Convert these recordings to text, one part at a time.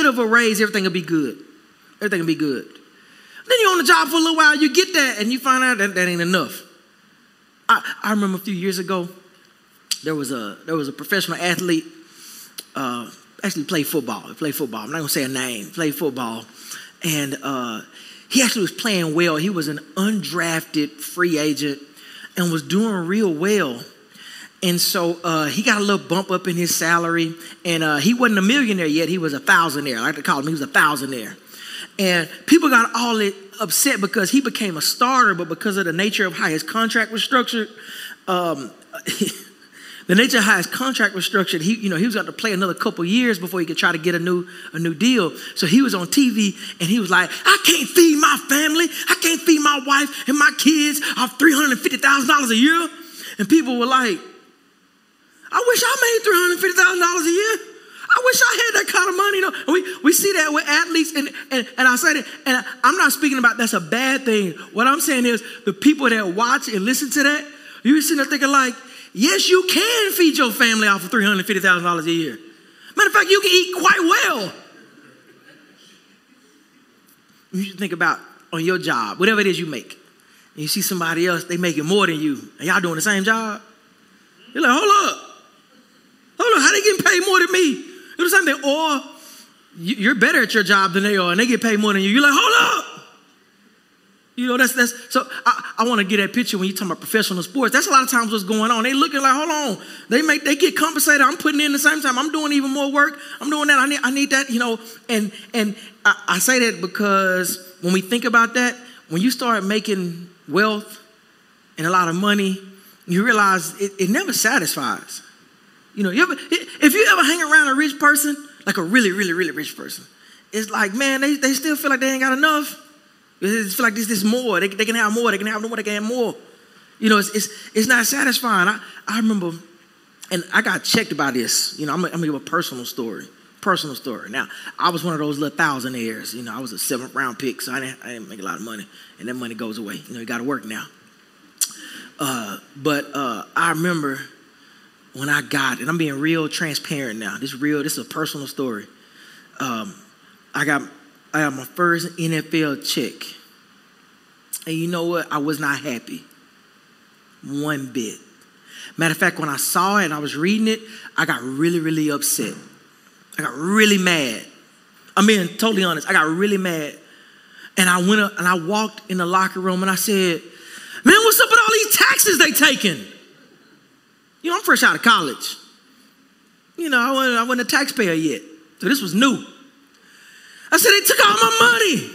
of a raise, everything will be good. Everything will be good. Then you're on the job for a little while, you get that, and you find out that ain't enough. I remember a few years ago, there was a professional athlete, actually played football. He played football. I'm not going to say a name. Played football. And he actually was playing well. He was an undrafted free agent and was doing real well. And so he got a little bump up in his salary. And he wasn't a millionaire yet. He was a thousandaire. I like to call him. He was a thousandaire. And people got all upset because he became a starter, but because of the nature of how his contract was structured, he was going to play another couple years before he could try to get a new deal. So he was on TV and he was like, I can't feed my family. I can't feed my wife and my kids off $350,000 a year. And people were like, I wish I made $350,000 a year. I wish I had that kind of money. You know, we see that with athletes, and I say that, and I'm not speaking about that's a bad thing. What I'm saying is the people that watch and listen to that, you're sitting there thinking like, yes, you can feed your family off of $350,000 a year. Matter of fact, you can eat quite well. You should think about on your job, whatever it is you make, and you see somebody else, they making more than you, and y'all doing the same job. You're like, hold up, how they getting paid more than me? Do the same thing. Or you're better at your job than they are, and they get paid more than you. You're like, hold up. You know, that's so I want to get that picture when you're talking about professional sports. That's a lot of times what's going on. They looking like, hold on. They get compensated. I'm putting in the same time. I'm doing even more work. I'm doing that. I need that, you know. And I say that because when we think about that, when you start making wealth and a lot of money, you realize it never satisfies. You know, if you ever hang around a rich person, like a really, really, really rich person, it's like, man, they still feel like they ain't got enough. They feel like this more. They can have more. They can have more. They can have more. You know, it's not satisfying. I remember, and I got checked by this. You know, I'm gonna give a personal story. Now, I was one of those little thousandaires. You know, I was a 7th round pick, so I didn't make a lot of money, and that money goes away. You know, you got to work now. But I remember when I got, and I'm being real transparent now. This is a personal story. I got my first NFL check. And you know what? I was not happy. One bit. Matter of fact, when I saw it and I was reading it, I got really, really upset. I got really mad. I'm being totally honest. I got really mad. And I went up and I walked in the locker room and I said, man, what's up with all these taxes they taking? You know, I'm fresh out of college. You know, I wasn't a taxpayer yet. So this was new. I said, they took all my money.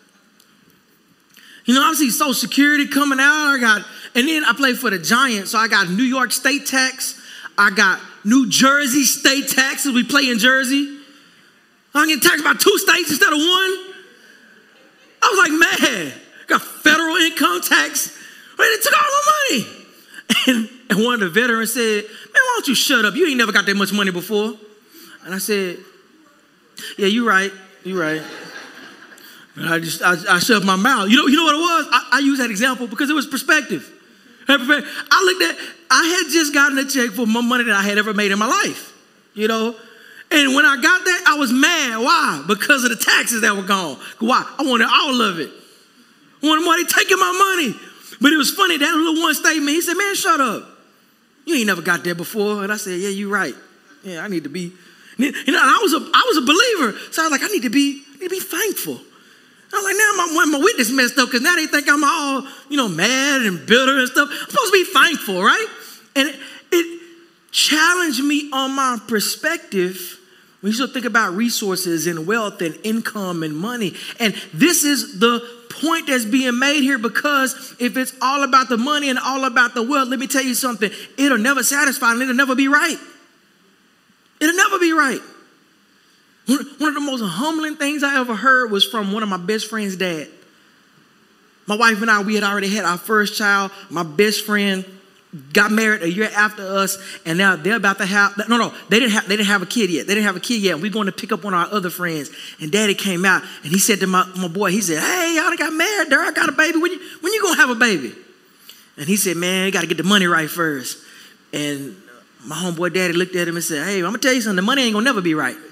You know, obviously Social Security coming out. And then I played for the Giants. So I got New York state tax. I got New Jersey state taxes. We play in Jersey. I'm getting taxed by 2 states instead of 1. I was like, man, got federal income tax. They took all my money. And one of the veterans said, man, why don't you shut up? You ain't never got that much money before. And I said, yeah, you're right. And I shut my mouth. You know what it was? I use that example because it was perspective. I had just gotten a check for more money than I had ever made in my life. You know? And when I got that, I was mad. Why? Because of the taxes that were gone. Why? I wanted all of it. I wanted money taking my money. But it was funny, that little one statement, he said, man, shut up. You ain't never got there before. And I said, yeah, you're right. Yeah, I need to be. You know, I was a believer. So I was like, I need to be thankful. I was like, now my witness messed up because now they think I'm all, you know, mad and bitter and stuff. I'm supposed to be thankful, right? And it challenged me on my perspective when you start think about resources and wealth and income and money. And this is the point that's being made here, because if it's all about the money and all about the wealth, let me tell you something, it'll never satisfy and it'll never be right. It'll never be right. One of the most humbling things I ever heard was from one of my best friend's dad. My wife and I, we had already had our first child. My best friend got married a year after us, and now they're about to have, they didn't have a kid yet. And we're going to pick up one of our other friends. And Daddy came out, and he said to my boy, he said, hey, y'all got married, Derek, I got a baby. When you going to have a baby? And he said, man, you got to get the money right first. And my homeboy Daddy looked at him and said, hey, I'm going to tell you something, the money ain't going to never be right.